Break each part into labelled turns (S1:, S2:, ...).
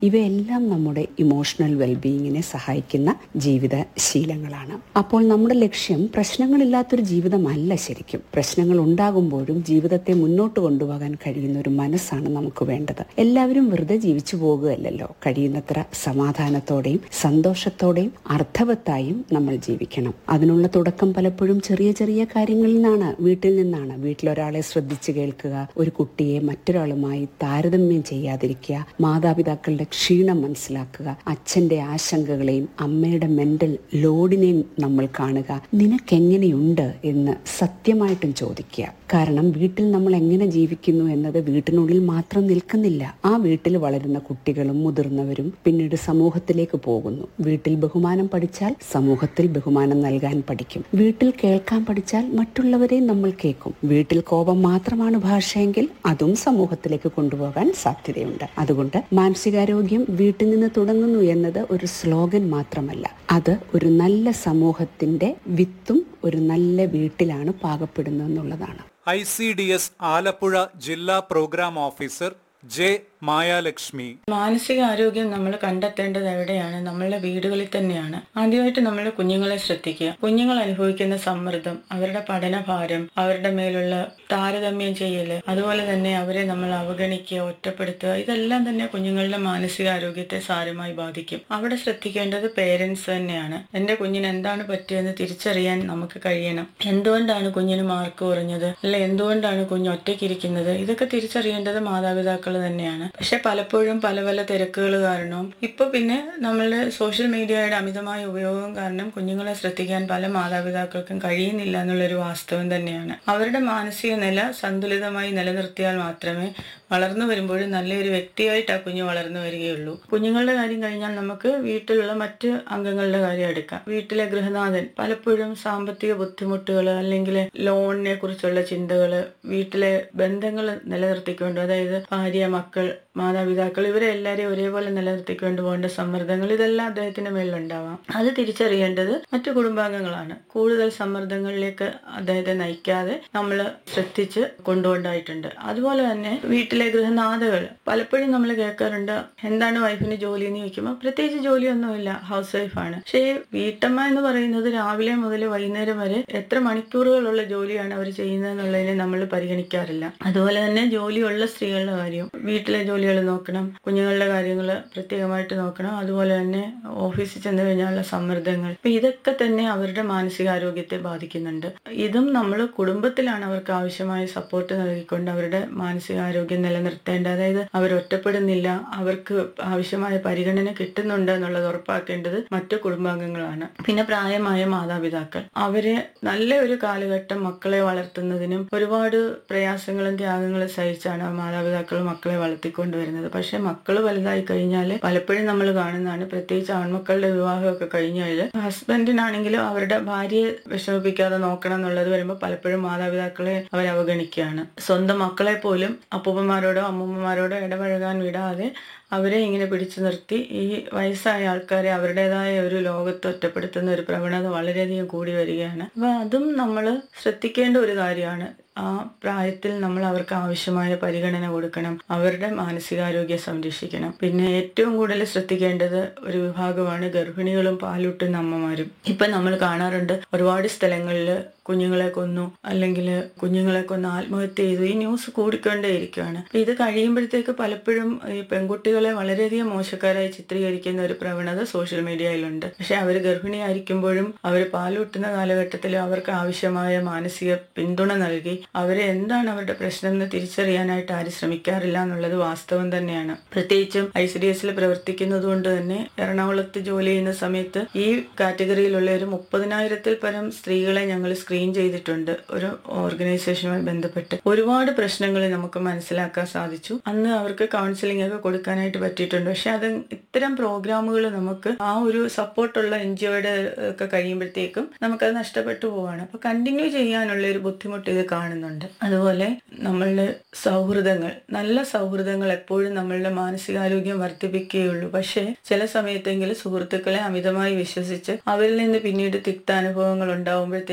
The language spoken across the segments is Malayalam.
S1: ഇവയെല്ലാം നമ്മുടെ ഇമോഷണൽ വെൽബീയിങ്ങിനെ സഹായിക്കുന്ന ജീവിത ശീലങ്ങളാണ്. അപ്പോൾ നമ്മുടെ ലക്ഷ്യം പ്രശ്നങ്ങളില്ലാത്തൊരു ജീവിതമല്ല. ശരിക്കും പ്രശ്നങ്ങൾ ഉണ്ടാകുമ്പോഴും ജീവിതത്തെ മുന്നോട്ട് കൊണ്ടുപോകാൻ കഴിയുന്ന ഒരു മനസ്സാണ് നമുക്ക് വേണ്ടത്. എല്ലാവരും വെറുതെ ജീവിച്ചു പോകുകയല്ലല്ലോ. കഴിയുന്നത്ര സമാധാനത്തോടെയും സന്തോഷത്തോടെയും അർത്ഥവത്തായും നമ്മൾ ജീവിക്കണം. അതിനുള്ള തുടക്കം പലപ്പോഴും ചെറിയ ചെറിയ കാര്യങ്ങളിൽ നിന്നാണ്, വീട്ടിൽ നിന്നാണ്. വീട്ടിലൊരാളെ ശ്രദ്ധിച്ചു കേൾക്കുക, ഒരു കുട്ടിയെ മറ്റൊരാളുമായി താരതമ്യം ചെയ്യാതിരിക്കുക, മാതാപിതാക്കളുടെ ക്ഷീണം മനസ്സിലാക്കുക, അച്ഛന്റെ ആശങ്കകളെയും അമ്മയുടെ മെന്റൽ ലോഡിനെയും നമ്മൾ കാണുക. നിനക്കെങ്ങനെയുണ്ട് എന്ന് സത്യമായിട്ടും ചോദിക്കുക. കാരണം വീട്ടിൽ നമ്മൾ എങ്ങനെ ജീവിക്കുന്നു എന്നത് വീട്ടിനുള്ളിൽ മാത്രം നിൽക്കുന്നില്ല. ആ വീട്ടിൽ വളരുന്ന കുട്ടികളും മുതിർന്നവരും പിന്നീട് സമൂഹത്തിലേക്ക് പോകുന്നു. വീട്ടിൽ ബഹുമാനം പഠിച്ചാൽ സമൂഹത്തിൽ ബഹുമാനം നൽകാൻ പഠിക്കും. വീട്ടിൽ കേൾക്കാൻ പഠിച്ചാൽ മറ്റുള്ളവരെ നമ്മൾ കേൾക്കും. വീട്ടിൽ കോപം മാത്രമാണ് ഭാഷയെങ്കിൽ അതും സമൂഹത്തിലേക്ക് കൊണ്ടുപോകാൻ സാധ്യതയുണ്ട്. അതുകൊണ്ട് മാനസികാരോഗ്യം വീട്ടിൽ നിന്ന് തുടങ്ങുന്നു എന്നത് ഒരു സ്ലോഗൻ മാത്രമല്ല, അത് ഒരു നല്ല സമൂഹത്തിന്റെ വിത്തും ഒരു നല്ല വീട്ടിലാണ് പാകപ്പെടുന്നത് എന്നുള്ളതാണ്.
S2: ICDS ആലപ്പുഴ ജില്ലാ പ്രോഗ്രാം ഓഫീസർ ജെ മായാലക്ഷ്മി.
S3: മാനസികാരോഗ്യം നമ്മൾ കണ്ടെത്തേണ്ടത് എവിടെയാണ്? നമ്മളുടെ വീടുകളിൽ തന്നെയാണ്. ആദ്യമായിട്ട് നമ്മൾ കുഞ്ഞുങ്ങളെ ശ്രദ്ധിക്കുക. കുഞ്ഞുങ്ങൾ അനുഭവിക്കുന്ന സമ്മർദ്ദം, അവരുടെ പഠനഭാരം, അവരുടെ മേലുള്ള താരതമ്യം ചെയ്യല്, അതുപോലെ തന്നെ അവരെ നമ്മൾ അവഗണിക്കുക, ഒറ്റപ്പെടുത്തുക, ഇതെല്ലാം തന്നെ കുഞ്ഞുങ്ങളുടെ മാനസികാരോഗ്യത്തെ സാരമായി ബാധിക്കും. അവിടെ ശ്രദ്ധിക്കേണ്ടത് പേരൻസ് തന്നെയാണ്. എന്റെ കുഞ്ഞിന് എന്താണ് പറ്റിയെന്ന് തിരിച്ചറിയാൻ നമുക്ക് കഴിയണം. എന്തുകൊണ്ടാണ് കുഞ്ഞിന് മാർക്ക് കുറഞ്ഞത്, അല്ല എന്തുകൊണ്ടാണ് കുഞ്ഞ് ഒറ്റയ്ക്കിരിക്കുന്നത്, ഇതൊക്കെ തിരിച്ചറിയേണ്ടത് മാതാപിതാക്കൾ തന്നെയാണ്. പക്ഷെ പലപ്പോഴും പല പല തിരക്കുകൾ കാരണവും ഇപ്പൊ പിന്നെ നമ്മളുടെ സോഷ്യൽ മീഡിയയുടെ അമിതമായ ഉപയോഗം കാരണം കുഞ്ഞുങ്ങളെ ശ്രദ്ധിക്കാൻ പല മാതാപിതാക്കൾക്കും കഴിയുന്നില്ല എന്നുള്ളൊരു വാസ്തവം തന്നെയാണ്. അവരുടെ മാനസിക നില സന്തുലിതമായി നിലനിർത്തിയാൽ മാത്രമേ വളർന്നു വരുമ്പോഴും നല്ലൊരു വ്യക്തിയായിട്ട് ആ കുഞ്ഞ് വളർന്നു വരികയുള്ളൂ. കുഞ്ഞുങ്ങളുടെ കാര്യം കഴിഞ്ഞാൽ നമുക്ക് വീട്ടിലുള്ള മറ്റ് അംഗങ്ങളുടെ കാര്യം എടുക്കാം. വീട്ടിലെ ഗൃഹനാഥൻ പലപ്പോഴും സാമ്പത്തിക ബുദ്ധിമുട്ടുകൾ അല്ലെങ്കിൽ ലോണിനെ കുറിച്ചുള്ള ചിന്തകൾ, വീട്ടിലെ ബന്ധങ്ങൾ നിലനിർത്തിക്കൊണ്ട്, അതായത് ഭാര്യ, മക്കൾ, മാതാപിതാക്കൾ, ഇവരെ എല്ലാവരെയും ഒരേപോലെ നിലനിർത്തിക്കൊണ്ട് പോകേണ്ട സമ്മർദ്ദങ്ങൾ, ഇതെല്ലാം അദ്ദേഹത്തിന്റെ മേലുണ്ടാവാം. അത് തിരിച്ചറിയേണ്ടത് മറ്റു കുടുംബാംഗങ്ങളാണ്. കൂടുതൽ സമ്മർദ്ദങ്ങളിലേക്ക് അദ്ദേഹത്തെ നയിക്കാതെ നമ്മൾ ശ്രദ്ധിച്ച് കൊണ്ടുകൊണ്ടായിട്ടുണ്ട്. അതുപോലെ തന്നെ വീട്ടിലെ ഗൃഹനാഥകൾ പലപ്പോഴും നമ്മൾ കേൾക്കാറുണ്ട്, എന്താണ് വൈഫിന് ജോലി എന്ന് ചോദിക്കുമ്പോൾ പ്രത്യേകിച്ച് ജോലിയൊന്നുമില്ല, ഹൗസ് വൈഫാണ്. പക്ഷേ വീട്ടമ്മ എന്ന് പറയുന്നത് രാവിലെ മുതൽ വൈകുന്നേരം വരെ എത്ര മണിക്കൂറുകളുള്ള ജോലിയാണ് അവർ ചെയ്യുന്നതെന്നുള്ളതിനെ നമ്മൾ പരിഗണിക്കാറില്ല. അതുപോലെ തന്നെ ജോലിയുള്ള സ്ത്രീകളുടെ കാര്യം, വീട്ടിലെ ജോലികൾ നോക്കണം, കുഞ്ഞുങ്ങളുടെ കാര്യങ്ങൾ പ്രത്യേകമായിട്ട് നോക്കണം, അതുപോലെ തന്നെ ഓഫീസിൽ ചെന്ന് കഴിഞ്ഞാലുള്ള സമ്മർദ്ദങ്ങൾ, അപ്പൊ ഇതൊക്കെ തന്നെ അവരുടെ മാനസികാരോഗ്യത്തെ ബാധിക്കുന്നുണ്ട്. ഇതും നമ്മൾ കുടുംബത്തിലാണ് അവർക്ക് ആവശ്യമായ സപ്പോർട്ട് നൽകിക്കൊണ്ട് അവരുടെ മാനസികാരോഗ്യം നിലനിർത്തേണ്ടത്. അതായത് അവർ ഒറ്റപ്പെടുന്നില്ല, അവർക്ക് ആവശ്യമായ പരിഗണന കിട്ടുന്നുണ്ട് എന്നുള്ളത് ഉറപ്പാക്കേണ്ടത് മറ്റു കുടുംബാംഗങ്ങളാണ്. പിന്നെ പ്രായമായ മാതാപിതാക്കൾ, അവരെ നല്ല ഒരു കാലഘട്ടം മക്കളെ വളർത്തുന്നതിനും ഒരുപാട് പ്രയാസങ്ങളും ത്യാഗങ്ങളും സഹിച്ചാണ് മാതാപിതാക്കൾ മക്കളെ വളർത്തിക്കൊണ്ടുവരുന്നത്. പക്ഷെ മക്കൾ വലുതായി കഴിഞ്ഞാൽ പലപ്പോഴും നമ്മൾ കാണുന്നതാണ്, പ്രത്യേകിച്ച് ആൺമക്കളുടെ വിവാഹമൊക്കെ കഴിഞ്ഞാൽ ഹസ്ബൻഡിനാണെങ്കിലും അവരുടെ ഭാര്യയെ വിഷമിപ്പിക്കാതെ നോക്കണം എന്നുള്ളത് വരുമ്പോൾ പലപ്പോഴും മാതാപിതാക്കളെ അവർ അവഗണിക്കുകയാണ്. സ്വന്തം മക്കളെ പോലും അപ്പൂപ്പന്മാരോടോ അമ്മൂമ്മമാരോടോ ഇടപഴകാൻ വിടാതെ അവരെ ഇങ്ങനെ പിടിച്ചു നിർത്തി ഈ വയസ്സായ ആൾക്കാരെ അവരുടേതായ ഒരു ലോകത്ത് ഒറ്റപ്പെടുത്തുന്ന ഒരു പ്രവണത വളരെയധികം കൂടി വരികയാണ്. അപ്പൊ അതും നമ്മൾ ശ്രദ്ധിക്കേണ്ട ഒരു കാര്യമാണ്. ആ പ്രായത്തിൽ നമ്മൾ അവർക്ക് ആവശ്യമായ പരിഗണന കൊടുക്കണം, അവരുടെ മാനസികാരോഗ്യം സംരക്ഷിക്കണം. പിന്നെ ഏറ്റവും കൂടുതൽ ശ്രദ്ധിക്കേണ്ടത് ഒരു വിഭാഗമാണ് ഗർഭിണികളും പാലൂട്ടുന്ന അമ്മമാരും. ഇപ്പൊ നമ്മൾ കാണാറുണ്ട് ഒരുപാട് സ്ഥലങ്ങളിൽ കുഞ്ഞുങ്ങളെ കൊന്നു, അല്ലെങ്കിൽ കുഞ്ഞുങ്ങളെ കൊന്ന് ആത്മഹത്യ ചെയ്തു. ഈ ന്യൂസ് കൂടിക്കൊണ്ടേയിരിക്കുകയാണ്. ഇത് കഴിയുമ്പോഴത്തേക്ക് പലപ്പോഴും ഈ പെൺകുട്ടികളെ വളരെയധികം മോശക്കാരായി ചിത്രീകരിക്കുന്ന ഒരു പ്രവണത സോഷ്യൽ മീഡിയയിലുണ്ട്. പക്ഷെ അവർ ഗർഭിണിയായിരിക്കുമ്പോഴും അവർ പാലൂട്ടുന്ന കാലഘട്ടത്തിൽ അവർക്ക് ആവശ്യമായ മാനസിക പിന്തുണ നൽകി അവരെ എന്താണ് അവരുടെ പ്രശ്നം എന്ന് തിരിച്ചറിയാനായിട്ട് ആരും ശ്രമിക്കാറില്ല എന്നുള്ളത് വാസ്തവം തന്നെയാണ്. പ്രത്യേകിച്ചും ICDS പ്രവർത്തിക്കുന്നത് കൊണ്ട് തന്നെ എറണാകുളത്ത് ജോലി ചെയ്യുന്ന സമയത്ത് ഈ കാറ്റഗറിയിലുള്ള ഒരു 30,000-ൽ പരം സ്ത്രീകളെ ഞങ്ങൾ സ്ക്രീൻ ചെയ്തിട്ടുണ്ട്. ഒരു ഓർഗനൈസേഷനുമായി ബന്ധപ്പെട്ട് ഒരുപാട് പ്രശ്നങ്ങൾ നമുക്ക് മനസ്സിലാക്കാൻ സാധിച്ചു. അന്ന് അവർക്ക് കൗൺസിലിംഗ് ഒക്കെ കൊടുക്കാനായിട്ട് പറ്റിയിട്ടുണ്ട്. പക്ഷെ അത് ഇത്തരം പ്രോഗ്രാമുകൾ നമുക്ക് ആ ഒരു സപ്പോർട്ടുള്ള NGOയുടെ ഒക്കെ കഴിയുമ്പോഴത്തേക്കും നമുക്കത് നഷ്ടപ്പെട്ടു പോവാണ്. അപ്പൊ കണ്ടിന്യൂ ചെയ്യാനുള്ള ഒരു ബുദ്ധിമുട്ട് ഇത് കാണുന്നുണ്ട്. അതുപോലെ നമ്മളുടെ സൗഹൃദങ്ങൾ, നല്ല സൗഹൃദങ്ങൾ എപ്പോഴും നമ്മളുടെ മാനസികാരോഗ്യം വർദ്ധിപ്പിക്കുകയുള്ളൂ. പക്ഷെ ചില സമയത്തെങ്കിലും സുഹൃത്തുക്കളെ അമിതമായി വിശ്വസിച്ച് അവരിൽ നിന്ന് പിന്നീട് തിക്താനുഭവങ്ങൾ ഉണ്ടാവുമ്പോഴത്തേക്കും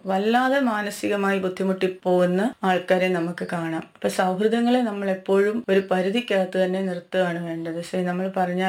S3: വല്ലാതെ മാനസികമായി ബുദ്ധിമുട്ടി പോകുന്ന ആൾക്കാരെ നമുക്ക് കാണാം. അപ്പൊ സൗഹൃദങ്ങളെ നമ്മൾ എപ്പോഴും ഒരു പരിധിക്കകത്ത് തന്നെ നിർത്തുകയാണ് വേണ്ടത്. നമ്മൾ പറഞ്ഞ